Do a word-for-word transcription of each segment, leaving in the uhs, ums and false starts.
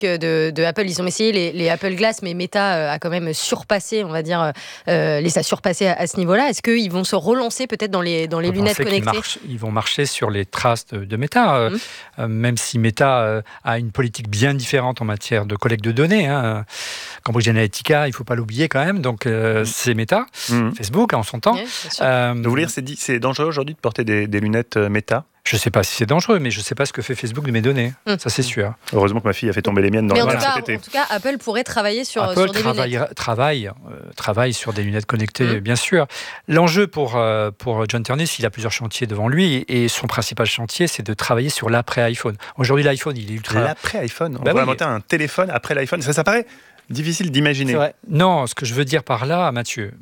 de, de Apple. Ils ont essayé les, les Apple Glass, mais Meta a quand même surpassé, on va dire, euh, les a surpassés à, à ce niveau-là. Est-ce qu'ils vont se relancer peut-être dans les, dans les lunettes connectées ? ils, marchent, ils vont marcher sur les traces de, de Meta, mmh. euh, même si Meta euh, a une politique bien différente en matière de collecte de données. Hein. Cambridge Analytica, il ne faut pas l'oublier quand même. Donc, euh, mmh. c'est Meta, mmh. Facebook en son temps. Oui, euh, vous voulez dire c'est, c'est dangereux aujourd'hui de porter des, des lunettes Meta ? Je ne sais pas si c'est dangereux, mais je ne sais pas ce que fait Facebook de mes données. Mmh. Ça, c'est sûr. Heureusement que ma fille a fait tomber les miennes dans mais la main cet été. En tout cas, Apple pourrait travailler sur, Apple sur des travaille, lunettes. Travaille, euh, travaille sur des lunettes connectées, mmh. bien sûr. L'enjeu pour, euh, pour John Ternus, il a plusieurs chantiers devant lui, et son principal chantier, c'est de travailler sur l'après-iPhone. Aujourd'hui, l'iPhone, il est ultra... L'après-iPhone ? On bah va oui. inventer un téléphone après l'iPhone. Ça, ça paraît difficile d'imaginer. C'est vrai. Non, ce que je veux dire par là, Mathieu,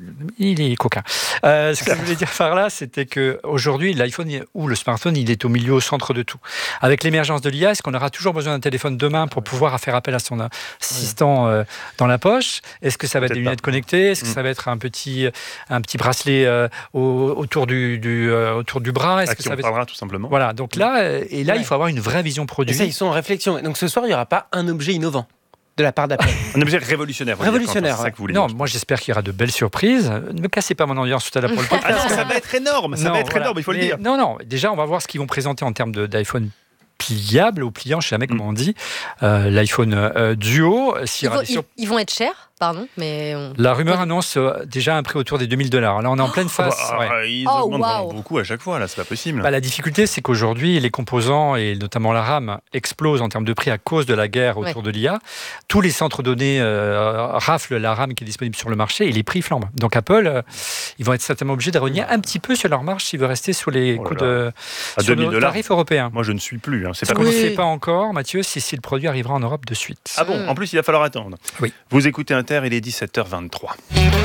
il est coquin. Euh, ce que je voulais dire par là, c'était qu'aujourd'hui, l'iPhone ou le smartphone, il est au milieu, au centre de tout. Avec l'émergence de l'I A, est-ce qu'on aura toujours besoin d'un téléphone demain pour pouvoir faire appel à son assistant euh, dans la poche ? Est-ce que ça va Peut-être être des lunettes pas. connectées ? Est-ce que mmh. ça va être un petit, un petit bracelet euh, au, autour, du, du, euh, autour du bras ? Est-ce à que qui ça on va parlera être... tout simplement. Voilà, donc là, et là, ouais. il faut avoir une vraie vision produit. Et ça, ils sont en réflexion. Donc ce soir, il n'y aura pas un objet innovant de la part d'Apple. Un objet révolutionnaire. Révolutionnaire, c'est ça que vous voulez Non, dire. moi j'espère qu'il y aura de belles surprises. Ne me cassez pas mon ambiance tout à l'heure pour le podcast. Ah non, ça va être énorme, ça non, va être voilà. énorme, il faut Mais, le dire. Non, non, déjà on va voir ce qu'ils vont présenter en termes de, d'iPhone pliable ou pliant, je sais jamais comment on dit. Euh, L'iPhone euh, Duo. Ils vont, ils, ils vont être chers, pardon, mais... On... La rumeur annonce euh, déjà un prix autour des deux mille dollars. Là, on est en pleine phase. Oh, bah, ouais. Ils oh, augmentent wow. beaucoup à chaque fois, là, c'est pas possible. Bah, la difficulté, c'est qu'aujourd'hui, les composants, et notamment la RAM, explosent en termes de prix à cause de la guerre autour ouais. de l'I A. Tous les centres données euh, raflent la RAM qui est disponible sur le marché et les prix flambent. Donc Apple, euh, ils vont être certainement obligés de rogner un petit peu sur leur marge s'ils veulent rester sous les oh coûts de à sur deux mille nos tarifs européens. Moi, je ne suis plus. Hein. C'est pas Ce qu'on ne oui. sait pas encore, Mathieu, c'est si le produit arrivera en Europe de suite. Ah bon ? En plus, il va falloir attendre. Oui. Vous écoutez Inter, il est dix-sept heures vingt-trois.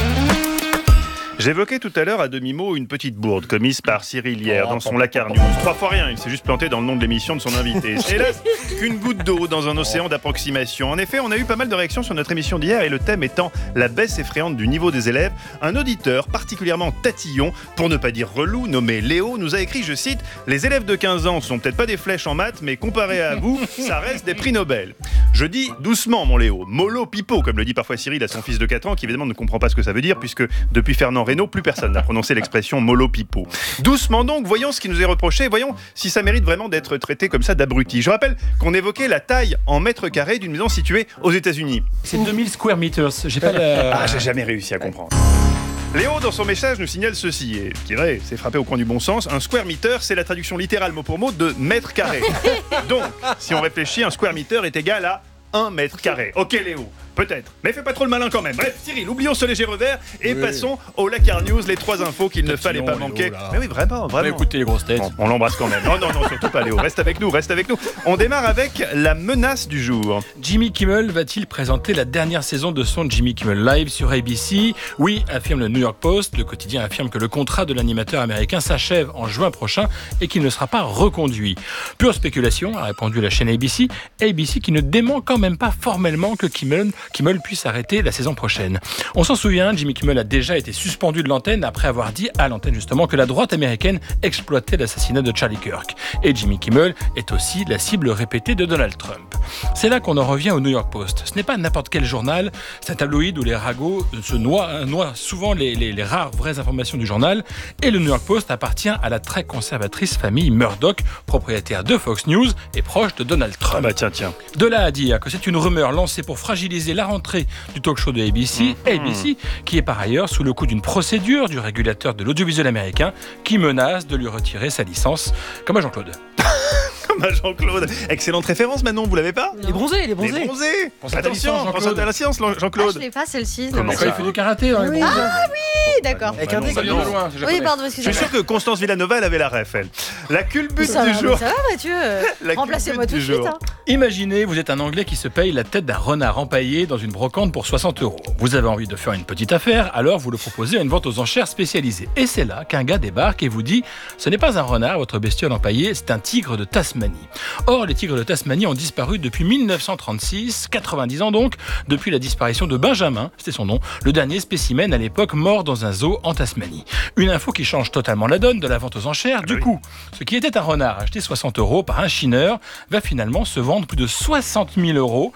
J'évoquais tout à l'heure à demi-mot une petite bourde commise par Cyril hier dans son Lacar News. Trois fois rien, il s'est juste planté dans le nom de l'émission de son invité. C'est hélas qu'une goutte d'eau dans un océan d'approximation. En effet, on a eu pas mal de réactions sur notre émission d'hier et le thème étant la baisse effrayante du niveau des élèves. Un auditeur particulièrement tatillon, pour ne pas dire relou, nommé Léo, nous a écrit, je cite, « Les élèves de quinze ans sont peut-être pas des flèches en maths, mais comparé à vous, ça reste des prix Nobel. » Je dis doucement, mon Léo, mollo pipo, comme le dit parfois Cyril à son fils de quatre ans, qui évidemment ne comprend pas ce que ça veut dire, puisque depuis Fernand Reynaud, plus personne n'a prononcé l'expression mollo pipo. Doucement donc, voyons ce qui nous est reproché, voyons si ça mérite vraiment d'être traité comme ça d'abruti. Je rappelle qu'on évoquait la taille en mètres carrés d'une maison située aux États-Unis. C'est deux mille square meters. J'ai pas la... Ah, j'ai jamais réussi à comprendre. Léo, dans son message, nous signale ceci, et qui est vrai, c'est frappé au coin du bon sens. Un square meter, c'est la traduction littérale mot pour mot de mètre carré. Donc, si on réfléchit, un square meter est égal à un mètre carré. Ok Léo, peut-être, mais fais pas trop le malin quand même. Bref, Cyril, oublions ce léger revers et oui. passons au Lacar News, les trois infos qu'il ne fallait pas manquer. Mais oui, vraiment, vraiment. Bah, écoutez les grosses têtes. Bon, on l'embrasse quand même. Non, non, non, surtout pas Léo. Reste avec nous, reste avec nous. On démarre avec la menace du jour. Jimmy Kimmel va-t-il présenter la dernière saison de son Jimmy Kimmel Live sur A B C ? Oui, affirme le New York Post. Le quotidien affirme que le contrat de l'animateur américain s'achève en juin prochain et qu'il ne sera pas reconduit. Pure spéculation, a répondu la chaîne A B C. A B C qui ne dément quand même pas formellement que Kimmel, Kimmel puisse arrêter la saison prochaine. On s'en souvient, Jimmy Kimmel a déjà été suspendu de l'antenne après avoir dit à l'antenne justement que la droite américaine exploitait l'assassinat de Charlie Kirk. Et Jimmy Kimmel est aussi la cible répétée de Donald Trump. C'est là qu'on en revient au New York Post. Ce n'est pas n'importe quel journal, c'est un tabloïd où les ragots se noient, noient souvent les, les, les rares vraies informations du journal. Et le New York Post appartient à la très conservatrice famille Murdoch, propriétaire de Fox News et proche de Donald Trump. Ah bah tiens, tiens. De là à dire que c'est une rumeur lancée pour fragiliser la rentrée du talk show de A B C, mmh. A B C qui est par ailleurs sous le coup d'une procédure du régulateur de l'audiovisuel américain qui menace de lui retirer sa licence, comme à Jean-Claude. Comme à Jean-Claude. Excellente référence, Manon, vous l'avez pas ? Les bronzés, les bronzés. Les bronzés. Pense à ta Attention, licence, pense à la science, Jean-Claude. Ah, je l'ai pas celle-ci. Comment ça, il fait du karaté dans les oui. bronzés. Ah oui, d'accord. Avec un dé, non, loin, oui, pardon, Je suis excusez-moi. sûr que Constance Villanova, elle avait la ref, elle. La culbute ça du va, jour. Ça va, Mathieu. La Remplacez-moi tout de culbute du suite. jour. Hein. Imaginez, vous êtes un Anglais qui se paye la tête d'un renard empaillé dans une brocante pour soixante euros. Vous avez envie de faire une petite affaire, alors vous le proposez à une vente aux enchères spécialisée. Et c'est là qu'un gars débarque et vous dit « Ce n'est pas un renard, votre bestiole empaillée, c'est un tigre de Tasmanie. » Or, les tigres de Tasmanie ont disparu depuis mille neuf cent trente-six, quatre-vingt-dix ans donc, depuis la disparition de Benjamin, c'était son nom, le dernier spécimen à l'époque mort dans un zoo en Tasmanie. Une info qui change totalement la donne de la vente aux enchères. Du coup, ce qui était un renard acheté soixante euros par un chineur va finalement se vendre plus de soixante mille euros